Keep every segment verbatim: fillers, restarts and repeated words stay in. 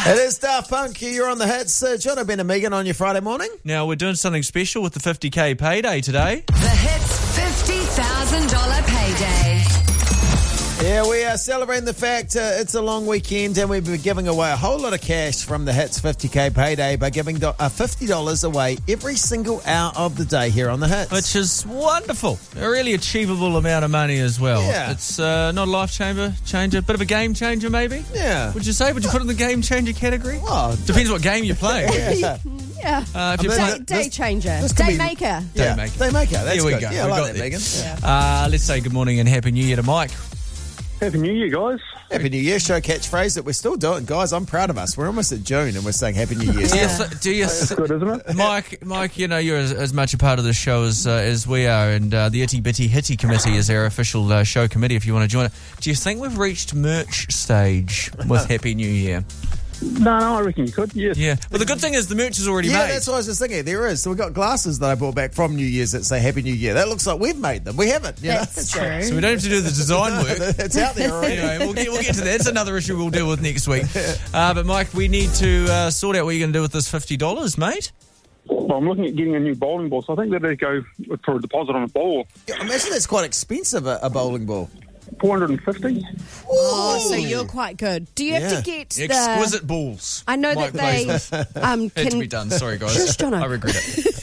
It is Daft Punk. You're on the hits. Uh, John, Ben and Megan on your Friday morning. Now, we're doing something special with the fifty K payday today. The Hits fifty thousand dollars payday. Yeah, we are celebrating the fact uh, it's a long weekend and we've been giving away a whole lot of cash from the Hits fifty K payday by giving do- uh, fifty dollars away every single hour of the day here on the Hits. Which is wonderful. A really achievable amount of money as well. Yeah. It's uh, not a life changer, changer, bit of a game changer maybe? Yeah. Would you say? Would you put it in the game changer category? Oh, Depends what game you're playing. yeah. Yeah. Uh, if I you're mean, playing, Day, day this- changer. this could Day be- maker. Yeah. Daymaker. Daymaker. That's Here we good. go. Yeah, I We like got that, there. Megan. Yeah. uh, let's say good morning and happy new year to Mike. Happy New Year, guys. Happy New Year show catchphrase that we're still doing. Guys, I'm proud of us. We're almost at June and we're saying Happy New Year. Do you, Yeah. th- do you That's th- good, isn't it? Mike, Mike, you know, you're as, as much a part of the show as uh, as we are, and uh, the Itty Bitty Hitty Committee is our official uh, show committee if you want to join it. Do you think we've reached merch stage with Happy New Year? No, no, I reckon you could, yes. Yeah. But the good thing is the merch is already Yeah, made. that's what I was just thinking. There is. So we've got glasses that I brought back from New Year's that say Happy New Year. That looks like we've made them. We haven't. You know? That's So- true. So we don't have to do the design work. It's out there already. Anyway, we'll get, we'll get to that. That's another issue we'll deal with next week. Uh, but, Mike, we need to uh, sort out what you're going to do with this fifty dollars, mate. Well, I'm looking at getting a new bowling ball, so I think that they go for a deposit on a ball. Yeah, imagine that's quite expensive, a, a bowling ball. four hundred fifty. Oh, so you're quite good. Do you have Yeah. to get the... Exquisite balls. I know Mike that they Blaisdell. um, Had to can... be done. Sorry, guys. Shush, Jono. I regret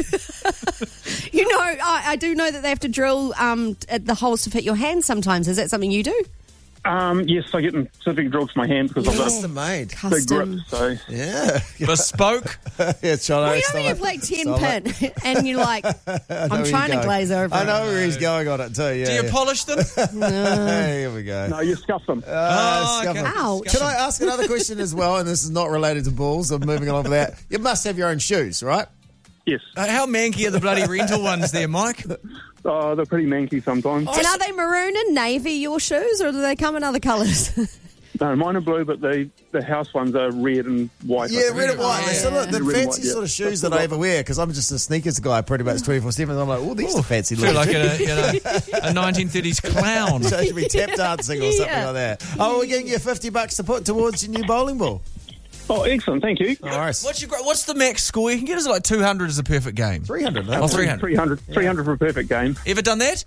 it. You know, I, I do know that they have to drill um, at the holes to fit your hands sometimes. Is that something you do? Um, yes, I get them specific drilled for my hands because I've Custom got made. big Custom. grips, so... Yeah. Bespoke. yeah, John. Well, you know when you play ten pin and you're like, I'm trying to glaze over I it. know where he's going on it too. Yeah. Do you yeah. polish them? Hey, here we go. No, you scuff them. Uh, Oh, scuff okay. it. Ouch. Can I ask another question as well? And this is not related to balls. I'm moving along with that. You must have your own shoes, right? Yes. Uh, how manky are the bloody rental ones there, Mike? Uh, they're pretty manky sometimes. And are they maroon and navy, your shoes, or do they come in other colours? No, mine are blue, but they, the house ones are red and white. Yeah, red and white. Yeah. So look, the Red and fancy white, yeah. sort of shoes that I ever wear, because I'm just a sneakers guy pretty much twenty-four seven. I'm like, oh, these are fancy Feel looking. like a, you know, a nineteen thirties clown. So it should be tap dancing or something Yeah. like that. Oh, we're getting you fifty bucks to put towards your new bowling ball. Oh, excellent, thank you. All right. What's your gra- What's the max score? You can get us like two hundred as a perfect game. three hundred. Oh, three hundred. three hundred, three hundred for a perfect game. Ever done that?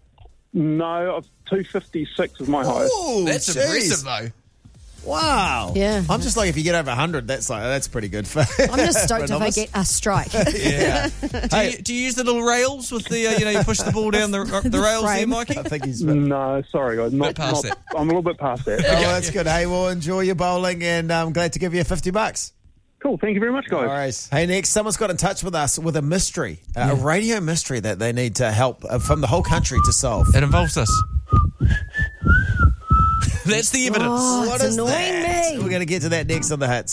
No, I've- two fifty-six is my highest. Oh, That's geez. impressive, though. Wow. Yeah. I'm just like, if you get over one hundred, that's like that's pretty good. For, I'm just stoked for a if I novice. get a strike. Yeah. Do, Hey, you, do you use the little rails with the, uh, you know, you push the ball down the, the rails there, frame. Mikey? I think he's. Oh, No, sorry, guys. Not, past not, I'm a little bit past that. that's good. Hey, well, enjoy your bowling, and I'm glad to give you fifty bucks. Cool, thank you very much, guys. All right. Hey, next, someone's got in touch with us with a mystery, uh, a radio mystery that they need to help uh, from the whole country to solve. It involves us. That's the evidence. Oh, What it's is annoying that? me. We're going to get to that next on the Hits.